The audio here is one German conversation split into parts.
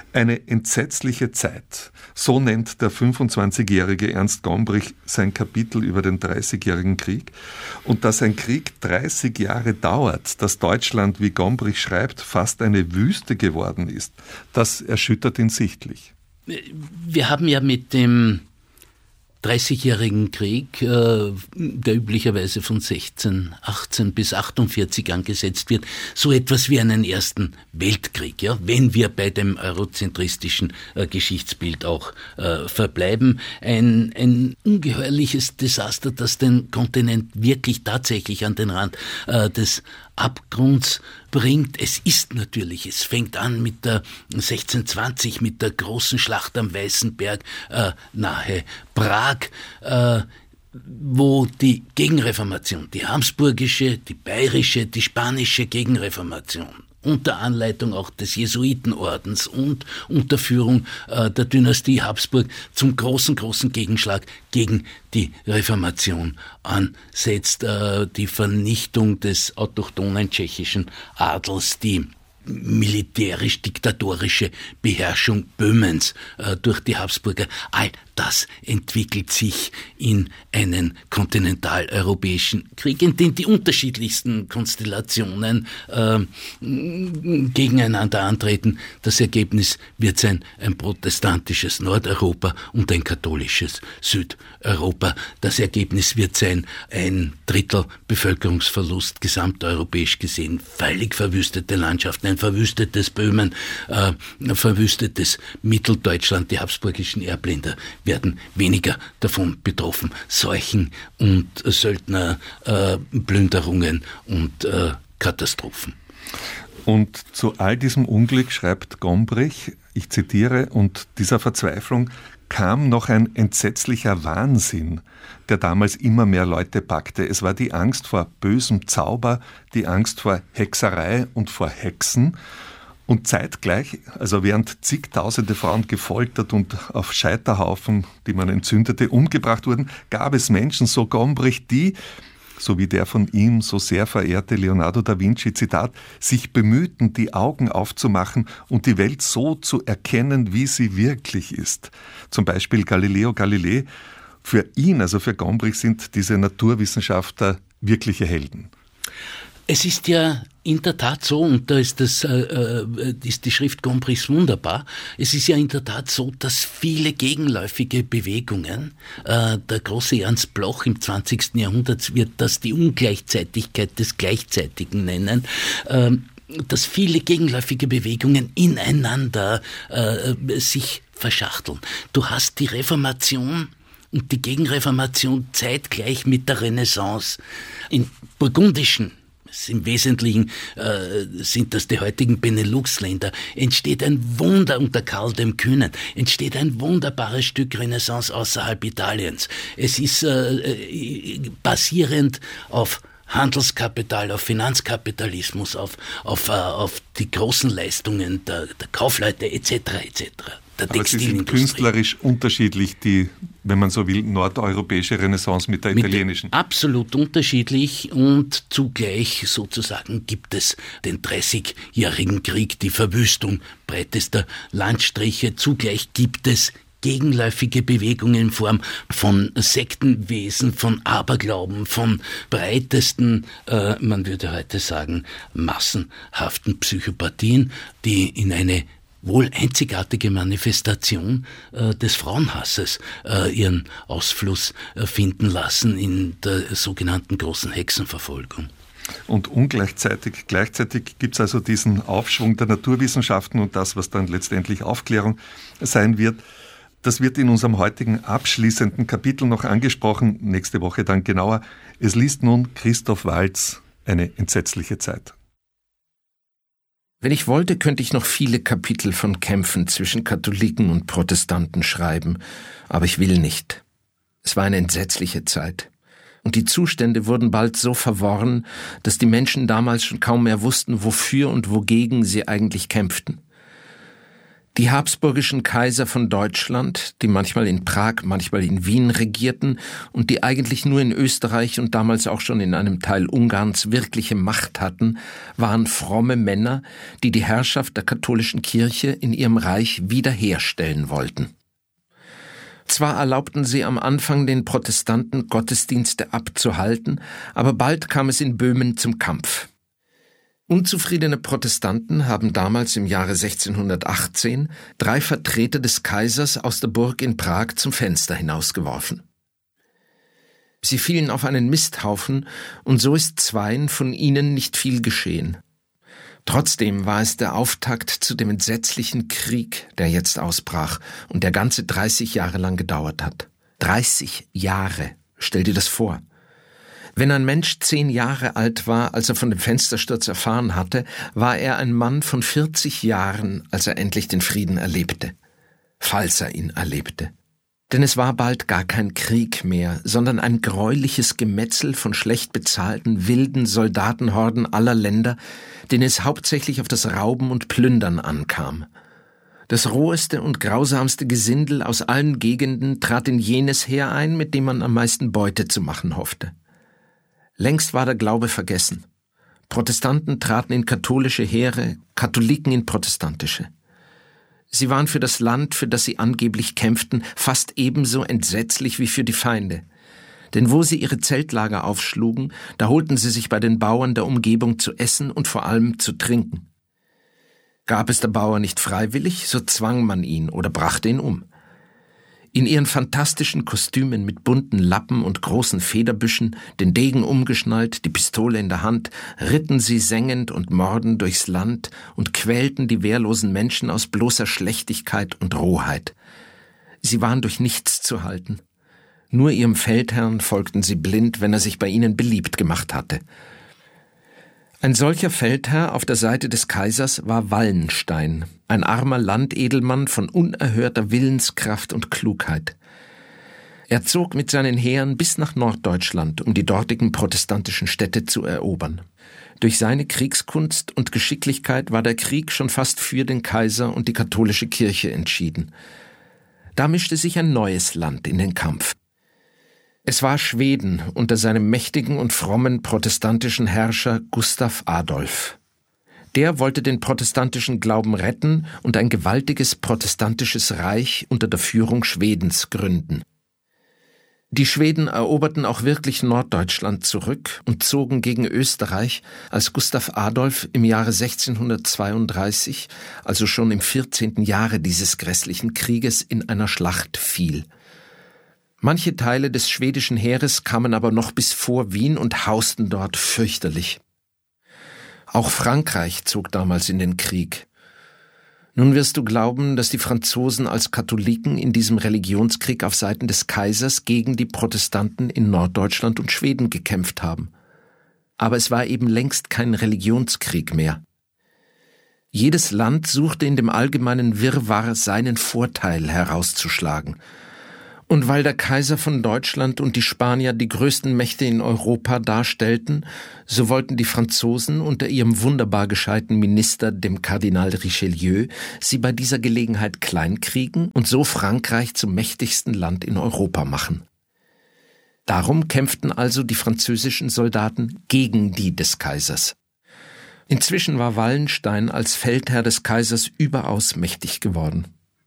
Eine entsetzliche Zeit. So nennt der 25-jährige Ernst Gombrich sein Kapitel über den 30-jährigen Krieg. Und dass ein Krieg 30 Jahre dauert, dass Deutschland, wie Gombrich schreibt, fast eine Wüste geworden ist, das erschüttert ihn sichtlich. Wir haben ja mit dem 30-jährigen Krieg, der üblicherweise von 18 bis 48 angesetzt wird, so etwas wie einen ersten Weltkrieg, ja, wenn wir bei dem eurozentristischen Geschichtsbild auch verbleiben. Ein ungeheuerliches Desaster, das den Kontinent wirklich tatsächlich an den Rand des Abgrunds bringt. Es fängt an mit der 1620, mit der großen Schlacht am Weißen Berg nahe Prag, wo die Gegenreformation, die habsburgische, die bayerische, die spanische Gegenreformation unter Anleitung auch des Jesuitenordens und unter Führung der Dynastie Habsburg zum großen Gegenschlag gegen die Reformation ansetzt. Die Vernichtung des autochthonen tschechischen Adels, die militärisch-diktatorische Beherrschung Böhmens durch die Habsburger. All das entwickelt sich in einen kontinentaleuropäischen Krieg, in dem die unterschiedlichsten Konstellationen gegeneinander antreten. Das Ergebnis wird sein ein protestantisches Nordeuropa und ein katholisches Südeuropa. Das Ergebnis wird sein ein Drittel Bevölkerungsverlust gesamteuropäisch gesehen, völlig verwüstete Landschaften, ein verwüstetes Böhmen, verwüstetes Mitteldeutschland. Die habsburgischen Erbländer werden weniger davon betroffen. Seuchen und Söldnerplünderungen und Katastrophen. Und zu all diesem Unglück schreibt Gombrich, ich zitiere, und dieser Verzweiflung kam noch ein entsetzlicher Wahnsinn, der damals immer mehr Leute packte. Es war die Angst vor bösem Zauber, die Angst vor Hexerei und vor Hexen. Und zeitgleich, also während zigtausende Frauen gefoltert und auf Scheiterhaufen, die man entzündete, umgebracht wurden, gab es Menschen, so Gombrich, die, so wie der von ihm so sehr verehrte Leonardo da Vinci, Zitat, sich bemühten, die Augen aufzumachen und die Welt so zu erkennen, wie sie wirklich ist. Zum Beispiel Galileo Galilei. Für ihn, also für Gombrich, sind diese Naturwissenschaftler wirkliche Helden. Es ist ja in der Tat so, und da ist die Schrift Gombrichs wunderbar, es ist ja in der Tat so, dass viele gegenläufige Bewegungen, der große Ernst Bloch im 20. Jahrhundert wird das die Ungleichzeitigkeit des Gleichzeitigen nennen, dass viele gegenläufige Bewegungen ineinander sich verschachteln. Du hast die Reformation und die Gegenreformation zeitgleich mit der Renaissance. In burgundischen, im Wesentlichen sind das die heutigen Benelux-Länder, entsteht ein Wunder unter Karl dem Kühnen, entsteht ein wunderbares Stück Renaissance außerhalb Italiens. Es ist basierend auf Handelskapital, auf Finanzkapitalismus, auf die großen Leistungen der Kaufleute etc. Der Aber sie sind künstlerisch unterschiedlich, die, wenn man so will, nordeuropäische Renaissance mit der italienischen. Absolut unterschiedlich, und zugleich sozusagen gibt es den 30-jährigen Krieg, die Verwüstung breitester Landstriche. Zugleich gibt es gegenläufige Bewegungen in Form von Sektenwesen, von Aberglauben, von breitesten, man würde heute sagen, massenhaften Psychopathien, die in eine wohl einzigartige Manifestation des Frauenhasses ihren Ausfluss finden lassen in der sogenannten großen Hexenverfolgung. Und gleichzeitig gibt es also diesen Aufschwung der Naturwissenschaften und das, was dann letztendlich Aufklärung sein wird. Das wird in unserem heutigen abschließenden Kapitel noch angesprochen, nächste Woche dann genauer. Es liest nun Christoph Waltz, Eine entsetzliche Zeit. Wenn ich wollte, könnte ich noch viele Kapitel von Kämpfen zwischen Katholiken und Protestanten schreiben, aber ich will nicht. Es war eine entsetzliche Zeit. Und die Zustände wurden bald so verworren, dass die Menschen damals schon kaum mehr wussten, wofür und wogegen sie eigentlich kämpften. Die habsburgischen Kaiser von Deutschland, die manchmal in Prag, manchmal in Wien regierten und die eigentlich nur in Österreich und damals auch schon in einem Teil Ungarns wirkliche Macht hatten, waren fromme Männer, die die Herrschaft der katholischen Kirche in ihrem Reich wiederherstellen wollten. Zwar erlaubten sie am Anfang den Protestanten Gottesdienste abzuhalten, aber bald kam es in Böhmen zum Kampf. Unzufriedene Protestanten haben damals im Jahre 1618 3 Vertreter des Kaisers aus der Burg in Prag zum Fenster hinausgeworfen. Sie fielen auf einen Misthaufen, und so ist 2 von ihnen nicht viel geschehen. Trotzdem war es der Auftakt zu dem entsetzlichen Krieg, der jetzt ausbrach und der ganze 30 Jahre lang gedauert hat. 30 Jahre, stell dir das vor. Wenn ein Mensch 10 Jahre alt war, als er von dem Fenstersturz erfahren hatte, war er ein Mann von 40 Jahren, als er endlich den Frieden erlebte. Falls er ihn erlebte. Denn es war bald gar kein Krieg mehr, sondern ein greuliches Gemetzel von schlecht bezahlten, wilden Soldatenhorden aller Länder, denen es hauptsächlich auf das Rauben und Plündern ankam. Das roheste und grausamste Gesindel aus allen Gegenden trat in jenes Heer ein, mit dem man am meisten Beute zu machen hoffte. Längst war der Glaube vergessen. Protestanten traten in katholische Heere, Katholiken in protestantische. Sie waren für das Land, für das sie angeblich kämpften, fast ebenso entsetzlich wie für die Feinde. Denn wo sie ihre Zeltlager aufschlugen, da holten sie sich bei den Bauern der Umgebung zu essen und vor allem zu trinken. Gab es der Bauer nicht freiwillig, so zwang man ihn oder brachte ihn um. In ihren fantastischen Kostümen mit bunten Lappen und großen Federbüschen, den Degen umgeschnallt, die Pistole in der Hand, ritten sie sengend und mordend durchs Land und quälten die wehrlosen Menschen aus bloßer Schlechtigkeit und Rohheit. Sie waren durch nichts zu halten. Nur ihrem Feldherrn folgten sie blind, wenn er sich bei ihnen beliebt gemacht hatte. Ein solcher Feldherr auf der Seite des Kaisers war Wallenstein, ein armer Landedelmann von unerhörter Willenskraft und Klugheit. Er zog mit seinen Heeren bis nach Norddeutschland, um die dortigen protestantischen Städte zu erobern. Durch seine Kriegskunst und Geschicklichkeit war der Krieg schon fast für den Kaiser und die katholische Kirche entschieden. Da mischte sich ein neues Land in den Kampf. Es war Schweden unter seinem mächtigen und frommen protestantischen Herrscher Gustav Adolf. Der wollte den protestantischen Glauben retten und ein gewaltiges protestantisches Reich unter der Führung Schwedens gründen. Die Schweden eroberten auch wirklich Norddeutschland zurück und zogen gegen Österreich, als Gustav Adolf im Jahre 1632, also schon im 14. Jahre dieses grässlichen Krieges, in einer Schlacht fiel. Manche Teile des schwedischen Heeres kamen aber noch bis vor Wien und hausten dort fürchterlich. Auch Frankreich zog damals in den Krieg. Nun wirst du glauben, dass die Franzosen als Katholiken in diesem Religionskrieg auf Seiten des Kaisers gegen die Protestanten in Norddeutschland und Schweden gekämpft haben. Aber es war eben längst kein Religionskrieg mehr. Jedes Land suchte in dem allgemeinen Wirrwarr seinen Vorteil herauszuschlagen. Und weil der Kaiser von Deutschland und die Spanier die größten Mächte in Europa darstellten, so wollten die Franzosen unter ihrem wunderbar gescheiten Minister, dem Kardinal Richelieu, sie bei dieser Gelegenheit kleinkriegen und so Frankreich zum mächtigsten Land in Europa machen. Darum kämpften also die französischen Soldaten gegen die des Kaisers. Inzwischen war Wallenstein als Feldherr des Kaisers überaus mächtig geworden.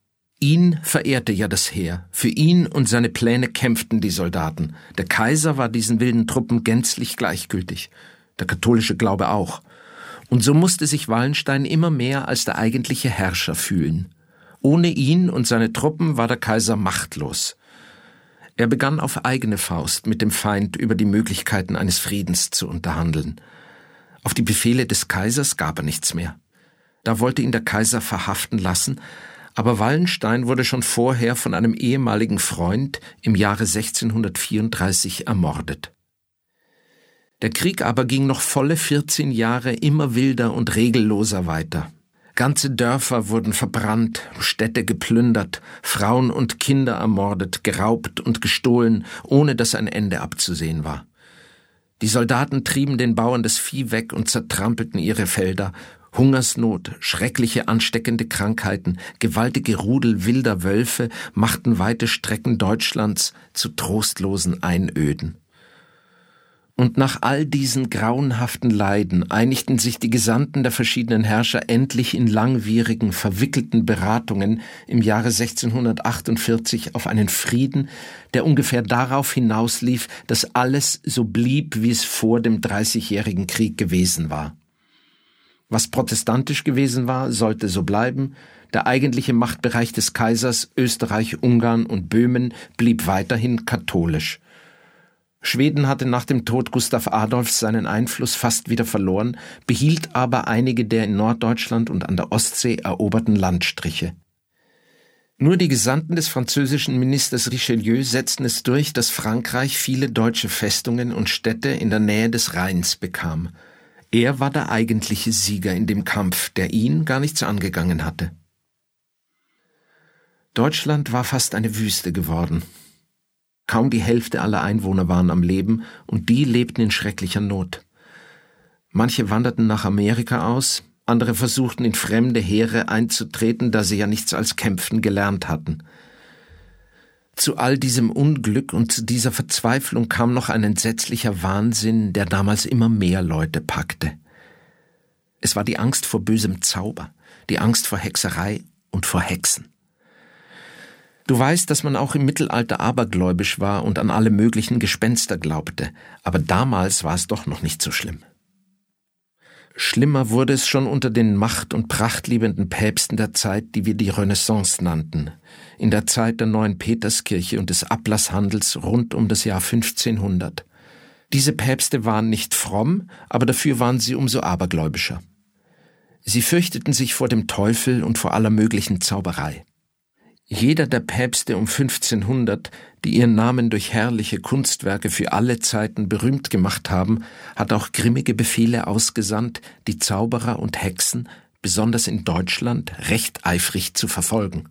Ihn verehrte ja das Heer. Für ihn und seine Pläne kämpften die Soldaten. Der Kaiser war diesen wilden Truppen gänzlich gleichgültig. Der katholische Glaube auch. Und so musste sich Wallenstein immer mehr als der eigentliche Herrscher fühlen. Ohne ihn und seine Truppen war der Kaiser machtlos. Er begann auf eigene Faust mit dem Feind über die Möglichkeiten eines Friedens zu unterhandeln. Auf die Befehle des Kaisers gab er nichts mehr. Da wollte ihn der Kaiser verhaften lassen, aber Wallenstein wurde schon vorher von einem ehemaligen Freund im Jahre 1634 ermordet. Der Krieg aber ging noch volle 14 Jahre immer wilder und regelloser weiter. Ganze Dörfer wurden verbrannt, Städte geplündert, Frauen und Kinder ermordet, geraubt und gestohlen, ohne dass ein Ende abzusehen war. Die Soldaten trieben den Bauern das Vieh weg und zertrampelten ihre Felder. Hungersnot, schreckliche ansteckende Krankheiten, gewaltige Rudel wilder Wölfe machten weite Strecken Deutschlands zu trostlosen Einöden. Und nach all diesen grauenhaften Leiden einigten sich die Gesandten der verschiedenen Herrscher endlich in langwierigen, verwickelten Beratungen im Jahre 1648 auf einen Frieden, der ungefähr darauf hinauslief, dass alles so blieb, wie es vor dem Dreißigjährigen Krieg gewesen war. Was protestantisch gewesen war, sollte so bleiben. Der eigentliche Machtbereich des Kaisers, Österreich, Ungarn und Böhmen, blieb weiterhin katholisch. Schweden hatte nach dem Tod Gustav Adolfs seinen Einfluss fast wieder verloren, behielt aber einige der in Norddeutschland und an der Ostsee eroberten Landstriche. Nur die Gesandten des französischen Ministers Richelieu setzten es durch, dass Frankreich viele deutsche Festungen und Städte in der Nähe des Rheins bekam. Er war der eigentliche Sieger in dem Kampf, der ihn gar nichts angegangen hatte. Deutschland war fast eine Wüste geworden. Kaum die Hälfte aller Einwohner waren am Leben und die lebten in schrecklicher Not. Manche wanderten nach Amerika aus, andere versuchten in fremde Heere einzutreten, da sie ja nichts als Kämpfen gelernt hatten. Zu all diesem Unglück und zu dieser Verzweiflung kam noch ein entsetzlicher Wahnsinn, der damals immer mehr Leute packte. Es war die Angst vor bösem Zauber, die Angst vor Hexerei und vor Hexen. Du weißt, dass man auch im Mittelalter abergläubisch war und an alle möglichen Gespenster glaubte, aber damals war es doch noch nicht so schlimm. Schlimmer wurde es schon unter den macht- und prachtliebenden Päpsten der Zeit, die wir die Renaissance nannten, in der Zeit der neuen Peterskirche und des Ablasshandels rund um das Jahr 1500. Diese Päpste waren nicht fromm, aber dafür waren sie umso abergläubischer. Sie fürchteten sich vor dem Teufel und vor aller möglichen Zauberei. Jeder der Päpste um 1500, die ihren Namen durch herrliche Kunstwerke für alle Zeiten berühmt gemacht haben, hat auch grimmige Befehle ausgesandt, die Zauberer und Hexen, besonders in Deutschland, recht eifrig zu verfolgen.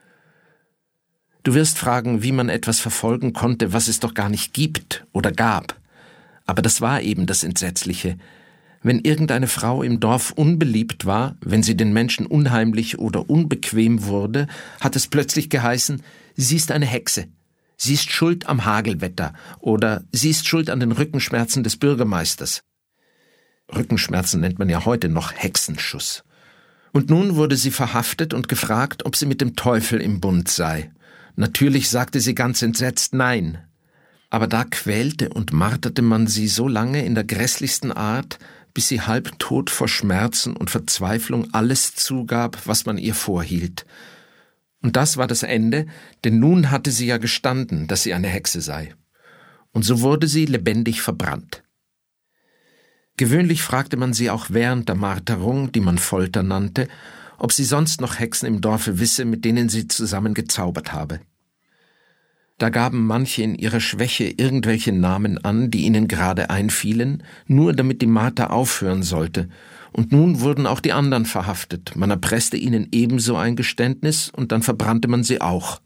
Du wirst fragen, wie man etwas verfolgen konnte, was es doch gar nicht gibt oder gab. Aber das war eben das Entsetzliche. Wenn irgendeine Frau im Dorf unbeliebt war, wenn sie den Menschen unheimlich oder unbequem wurde, hat es plötzlich geheißen, sie ist eine Hexe, sie ist schuld am Hagelwetter oder sie ist schuld an den Rückenschmerzen des Bürgermeisters. Rückenschmerzen nennt man ja heute noch Hexenschuss. Und nun wurde sie verhaftet und gefragt, ob sie mit dem Teufel im Bund sei. Natürlich sagte sie ganz entsetzt Nein. Aber da quälte und marterte man sie so lange in der grässlichsten Art, bis sie halbtot vor Schmerzen und Verzweiflung alles zugab, was man ihr vorhielt. Und das war das Ende, denn nun hatte sie ja gestanden, dass sie eine Hexe sei. Und so wurde sie lebendig verbrannt. Gewöhnlich fragte man sie auch während der Marterung, die man Folter nannte, ob sie sonst noch Hexen im Dorfe wisse, mit denen sie zusammen gezaubert habe. Da gaben manche in ihrer Schwäche irgendwelche Namen an, die ihnen gerade einfielen, nur damit die Marter aufhören sollte. Und nun wurden auch die anderen verhaftet. Man erpresste ihnen ebenso ein Geständnis und dann verbrannte man sie auch.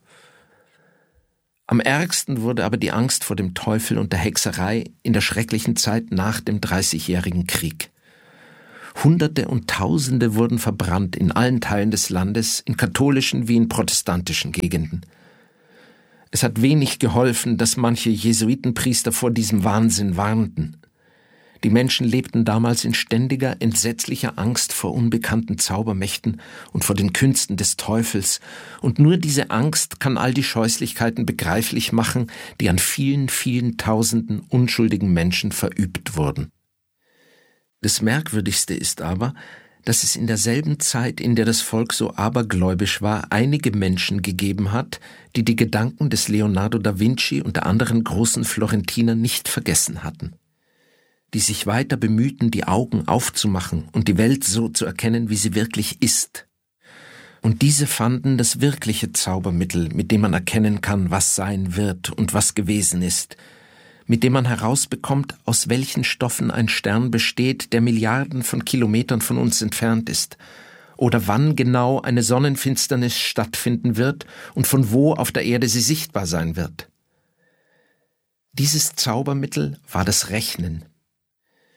Am ärgsten wurde aber die Angst vor dem Teufel und der Hexerei in der schrecklichen Zeit nach dem Dreißigjährigen Krieg. Hunderte und Tausende wurden verbrannt in allen Teilen des Landes, in katholischen wie in protestantischen Gegenden. Es hat wenig geholfen, dass manche Jesuitenpriester vor diesem Wahnsinn warnten. Die Menschen lebten damals in ständiger, entsetzlicher Angst vor unbekannten Zaubermächten und vor den Künsten des Teufels, und nur diese Angst kann all die Scheußlichkeiten begreiflich machen, die an vielen, vielen Tausenden unschuldigen Menschen verübt wurden. Das Merkwürdigste ist aber, dass es in derselben Zeit, in der das Volk so abergläubisch war, einige Menschen gegeben hat, die die Gedanken des Leonardo da Vinci und der anderen großen Florentiner nicht vergessen hatten, die sich weiter bemühten, die Augen aufzumachen und die Welt so zu erkennen, wie sie wirklich ist. Und diese fanden das wirkliche Zaubermittel, mit dem man erkennen kann, was sein wird und was gewesen ist, mit dem man herausbekommt, aus welchen Stoffen ein Stern besteht, der Milliarden von Kilometern von uns entfernt ist, oder wann genau eine Sonnenfinsternis stattfinden wird und von wo auf der Erde sie sichtbar sein wird. Dieses Zaubermittel war das Rechnen.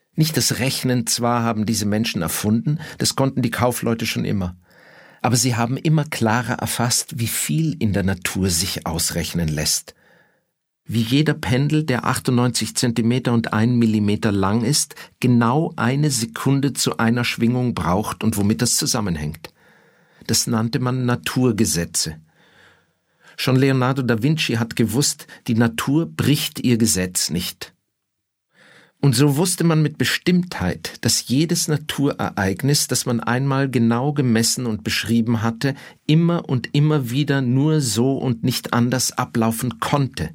Nicht das Rechnen zwar haben diese Menschen erfunden, das konnten die Kaufleute schon immer. Aber sie haben immer klarer erfasst, wie viel in der Natur sich ausrechnen lässt. Wie jeder Pendel, der 98 Zentimeter und 1 Millimeter lang ist, genau 1 Sekunde zu einer Schwingung braucht und womit das zusammenhängt. Das nannte man Naturgesetze. Schon Leonardo da Vinci hat gewusst, die Natur bricht ihr Gesetz nicht. Und so wusste man mit Bestimmtheit, dass jedes Naturereignis, das man einmal genau gemessen und beschrieben hatte, immer und immer wieder nur so und nicht anders ablaufen konnte.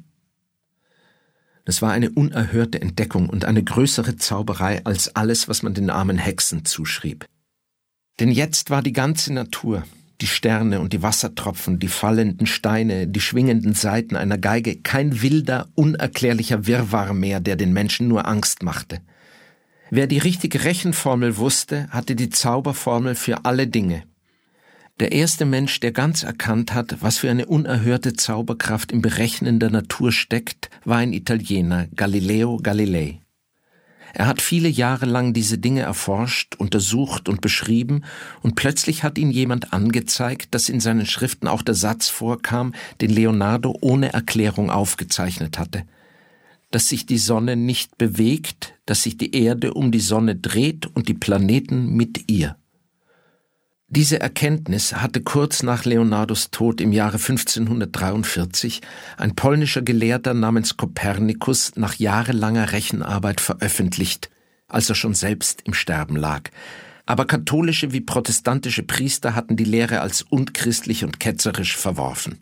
Das war eine unerhörte Entdeckung und eine größere Zauberei als alles, was man den armen Hexen zuschrieb. Denn jetzt war die ganze Natur, die Sterne und die Wassertropfen, die fallenden Steine, die schwingenden Saiten einer Geige, kein wilder, unerklärlicher Wirrwarr mehr, der den Menschen nur Angst machte. Wer die richtige Rechenformel wusste, hatte die Zauberformel für alle Dinge. Der erste Mensch, der ganz erkannt hat, was für eine unerhörte Zauberkraft im Berechnen der Natur steckt, war ein Italiener, Galileo Galilei. Er hat viele Jahre lang diese Dinge erforscht, untersucht und beschrieben, und plötzlich hat ihn jemand angezeigt, dass in seinen Schriften auch der Satz vorkam, den Leonardo ohne Erklärung aufgezeichnet hatte: dass sich die Sonne nicht bewegt, dass sich die Erde um die Sonne dreht und die Planeten mit ihr. Diese Erkenntnis hatte kurz nach Leonardos Tod im Jahre 1543 ein polnischer Gelehrter namens Kopernikus nach jahrelanger Rechenarbeit veröffentlicht, als er schon selbst im Sterben lag. Aber katholische wie protestantische Priester hatten die Lehre als unchristlich und ketzerisch verworfen.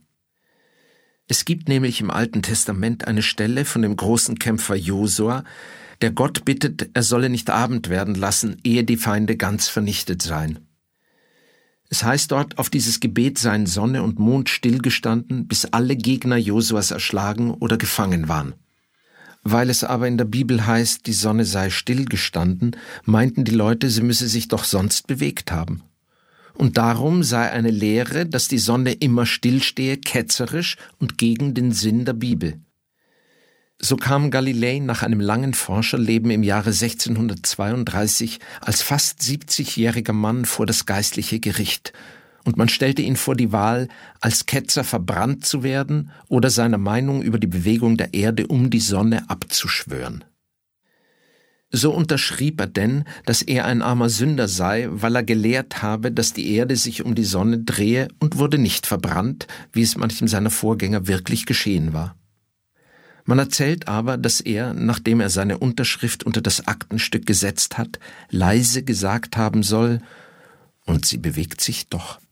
Es gibt nämlich im Alten Testament eine Stelle von dem großen Kämpfer Josua, der Gott bittet, er solle nicht Abend werden lassen, ehe die Feinde ganz vernichtet seien. Es heißt dort, auf dieses Gebet seien Sonne und Mond stillgestanden, bis alle Gegner Josuas erschlagen oder gefangen waren. Weil es aber in der Bibel heißt, die Sonne sei stillgestanden, meinten die Leute, sie müsse sich doch sonst bewegt haben. Und darum sei eine Lehre, dass die Sonne immer stillstehe, ketzerisch und gegen den Sinn der Bibel. So kam Galilei nach einem langen Forscherleben im Jahre 1632 als fast 70-jähriger Mann vor das geistliche Gericht, und man stellte ihn vor die Wahl, als Ketzer verbrannt zu werden oder seiner Meinung über die Bewegung der Erde um die Sonne abzuschwören. So unterschrieb er denn, dass er ein armer Sünder sei, weil er gelehrt habe, dass die Erde sich um die Sonne drehe, und wurde nicht verbrannt, wie es manchem seiner Vorgänger wirklich geschehen war. Man erzählt aber, dass er, nachdem er seine Unterschrift unter das Aktenstück gesetzt hat, leise gesagt haben soll: „Und sie bewegt sich doch."